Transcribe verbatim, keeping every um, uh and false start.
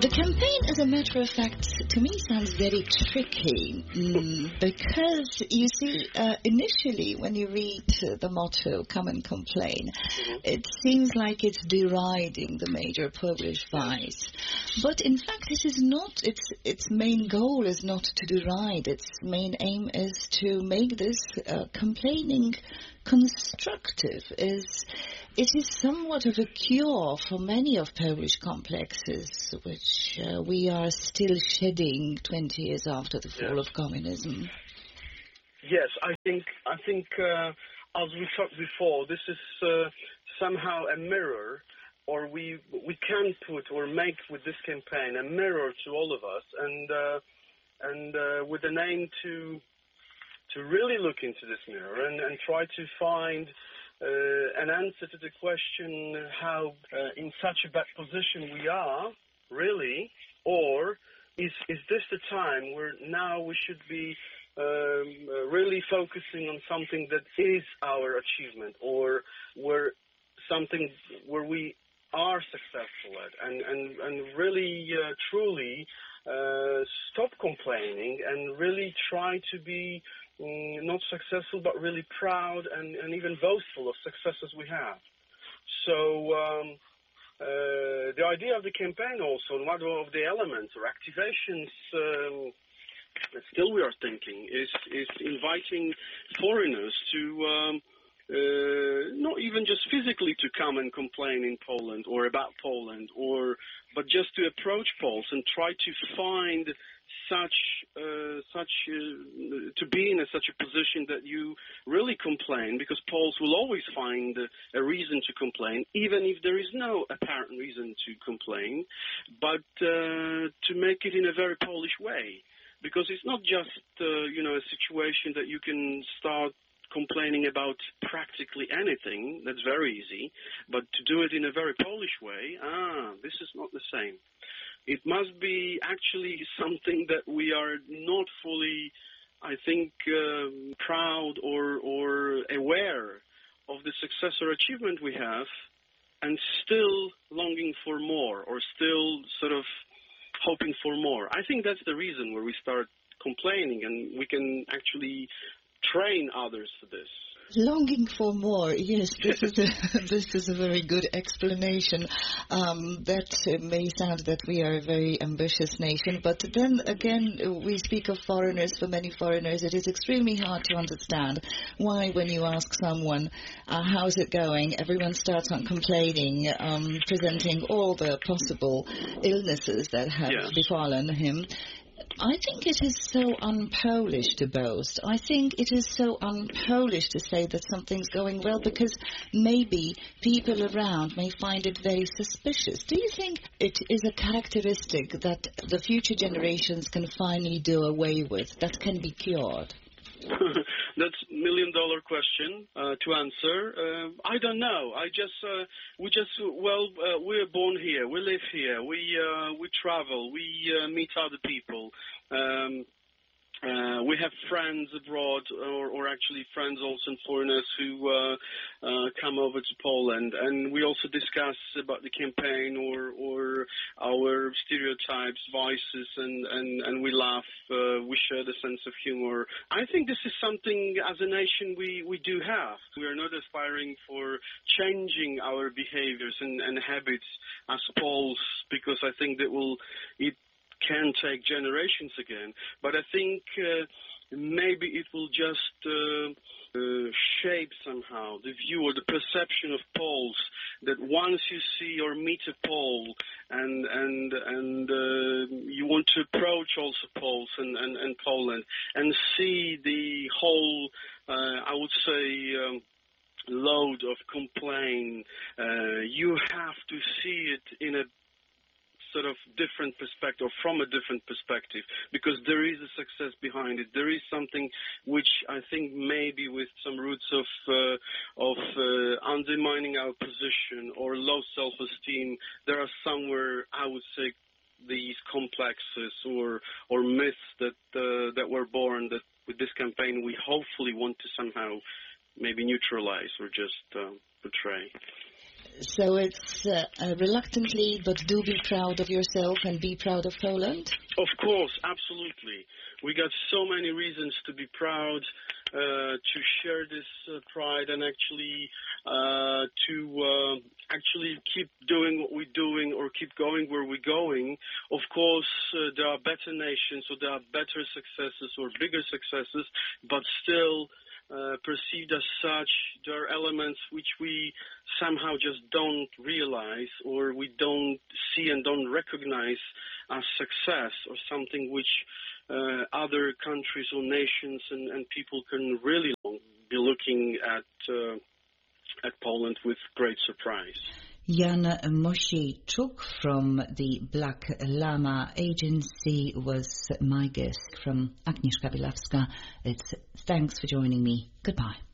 The campaign, as a matter of fact, to me sounds very tricky mm, because, you see, uh, initially when you read uh, the motto, come and complain, mm-hmm. it seems like it's deriding the major Polish vice. But in fact, it is not. Its, its main goal is not to deride. Its main aim is to make this uh, complaining constructive. Is It is somewhat of a cure for many of Polish complexes, which uh, we are still shedding twenty years after the fall yes. of communism. Yes, I think, I think uh, as we talked before, this is uh, somehow a mirror, or we we can put or make with this campaign a mirror to all of us, and uh, and uh, with an aim to to really look into this mirror and, and try to find uh, an answer to the question how uh, in such a bad position we are, really, or is is this the time where now we should be um, uh, really focusing on something that is our achievement, or where something where we are successful at, and, and, and really, uh, truly uh, stop complaining and really try to be mm, not successful, but really proud and, and even boastful of successes we have. So um, uh, the idea of the campaign also, and one of the elements or activations um, that still we are thinking is, is inviting foreigners to um, Uh, not even just physically to come and complain in Poland or about Poland, or but just to approach Poles and try to find such uh, such uh, to be in a, such a position that you really complain, because Poles will always find a reason to complain, even if there is no apparent reason to complain, but uh, to make it in a very Polish way, because it's not just uh, you know a situation that you can start complaining about practically anything. That's very easy, but to do it in a very Polish way, ah, this is not the same. It must be actually something that we are not fully, I think, um, proud or, or aware of the success or achievement we have, and still longing for more, or still sort of hoping for more. I think that's the reason where we start complaining, and we can actually train others for this. Longing for more, yes, this is a, this is a very good explanation. Um, that uh, may sound that we are a very ambitious nation, but then again, we speak of foreigners. For many foreigners, it is extremely hard to understand why, when you ask someone, uh, how's it going, everyone starts on complaining, um, presenting all the possible illnesses that have yes. befallen him. I think it is so un-Polish to boast. I think it is so un-Polish to say that something's going well, because maybe people around may find it very suspicious. Do you think it is a characteristic that the future generations can finally do away with, that can be cured? That's a million dollar question uh, to answer. Uh, I don't know. I just, uh, we just, well, uh, we're born here. We live here. We, uh, we travel. We uh, meet other people. Um, Uh, we have friends abroad, or, or actually friends also and foreigners who uh, uh, come over to Poland, and we also discuss about the campaign or, or our stereotypes, vices, and, and, and we laugh. Uh, we share the sense of humor. I think this is something as a nation we, we do have. We are not aspiring for changing our behaviors and, and habits as Poles, because I think that will it. can take generations again, but I think uh, maybe it will just uh, uh, shape somehow the view or the perception of Poles, that once you see or meet a Pole and and and uh, you want to approach also Poles and, and, and Poland and see the whole, uh, I would say, um, load of complaint, uh, you have to see it in a sort of different perspective, or from a different perspective, because there is a success behind it. There is something which I think maybe with some roots of uh, of uh, undermining our position or low self-esteem, there are somewhere, I would say, these complexes or or myths that uh, that were born, that with this campaign we hopefully want to somehow maybe neutralize or just uh, portray. So it's uh, uh, reluctantly, but do be proud of yourself and be proud of Poland? Of course, absolutely. We got so many reasons to be proud, uh, to share this uh, pride, and actually uh, to uh, actually keep doing what we're doing or keep going where we're going. Of course, uh, there are better nations, or there are better successes or bigger successes, but still uh, perceived as such, there are elements which we somehow just don't realize, or we don't see and don't recognize as success, or something which uh, other countries or nations and, and people can really be looking at uh, at Poland with great surprise. Jan Mosiejczuk from the Black Llama Agency was my guest. From Agnieszka Bielawska, it's thanks for joining me. Goodbye.